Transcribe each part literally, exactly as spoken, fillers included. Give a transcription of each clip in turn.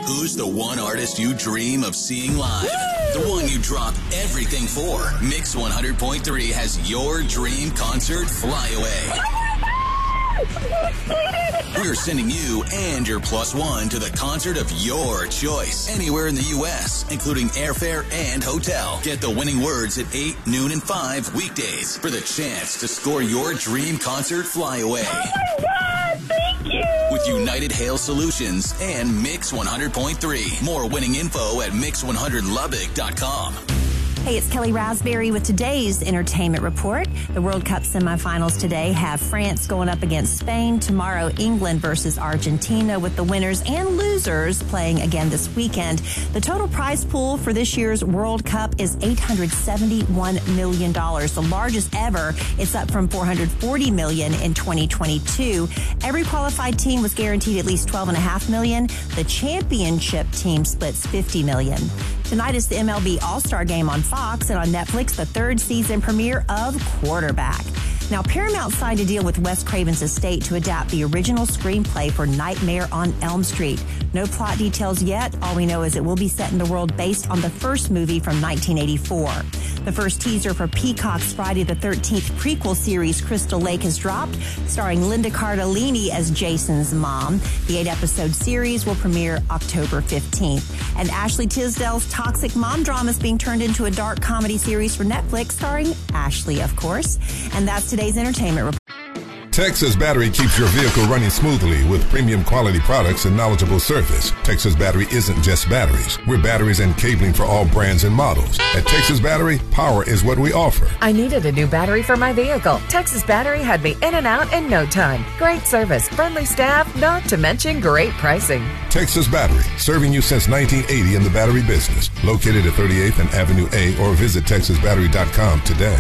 Who's the one artist you dream of seeing live? The one you drop everything for. Mix one hundred point three has your dream concert fly away. We're sending you and your plus one to the concert of your choice. Anywhere in the U S, including airfare and hotel. Get the winning words at eight, noon, and five weekdays for the chance to score your dream concert fly away. Oh my God, thank you! With United Hail Solutions and Mix one hundred point three. More winning info at mix one hundred lubbock dot com. Hey, it's Kelly Raspberry with today's Entertainment Report. The World Cup semifinals today have France going up against Spain. Tomorrow, England versus Argentina, with the winners and losers playing again this weekend. The total prize pool for this year's World Cup is eight hundred seventy-one million dollars, the largest ever. It's up from four hundred forty million dollars in twenty twenty-two. Every qualified team was guaranteed at least twelve point five million dollars. The championship team splits fifty million dollars. Tonight is the M L B All-Star Game on Fox, and on Netflix, the third season premiere of Quarterback. Now, Paramount signed a deal with Wes Craven's estate to adapt the original screenplay for Nightmare on Elm Street. No plot details yet. All we know is it will be set in the world based on the first movie from nineteen eighty-four. The first teaser for Peacock's Friday the thirteenth prequel series, Crystal Lake, has dropped, starring Linda Cardellini as Jason's mom. The eight-episode series will premiere October fifteenth. And Ashley Tisdale's toxic mom drama is being turned into a dark comedy series for Netflix, starring Ashley, of course. And that's today's Entertainment Report. Texas Battery keeps your vehicle running smoothly with premium quality products and knowledgeable service. Texas Battery isn't just batteries. We're batteries and cabling for all brands and models. At Texas Battery, power is what we offer. I needed a new battery for my vehicle. Texas Battery had me in and out in no time. Great service, friendly staff, not to mention great pricing. Texas Battery, serving you since nineteen eighty in the battery business. Located at thirty-eighth and Avenue A, or visit texas battery dot com today.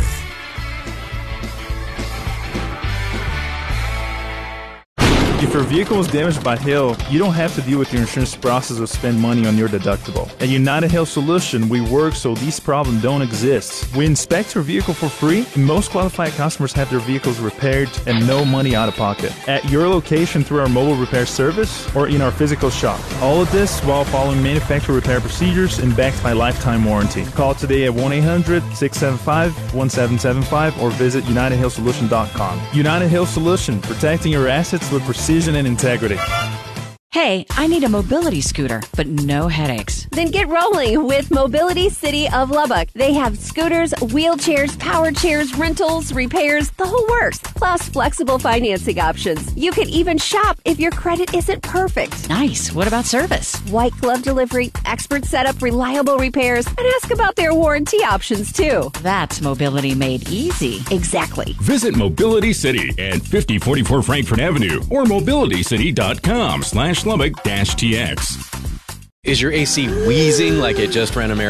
If your vehicle is damaged by hail, you don't have to deal with your insurance process or spend money on your deductible. At United Hail Solution, we work so these problems don't exist. We inspect your vehicle for free, and most qualified customers have their vehicles repaired and no money out of pocket. At your location through our mobile repair service or in our physical shop. All of this while following manufacturer repair procedures and backed by lifetime warranty. Call today at one eight hundred, six seven five, one seven seven five or visit united hail solution dot com. United Hail Solution, protecting your assets with precision and integrity. Hey, I need a mobility scooter, but no headaches. Then get rolling with Mobility City of Lubbock. They have scooters, wheelchairs, power chairs, rentals, repairs, the whole works, plus flexible financing options. You can even shop if your credit isn't perfect. Nice. What about service? White glove delivery, expert setup, reliable repairs, and ask about their warranty options too. That's mobility made easy. Exactly. Visit Mobility City at fifty forty-four Frankfurt Avenue or mobility city dot com slash Lubbock dash T X. Is your A C wheezing like it just ran a marathon?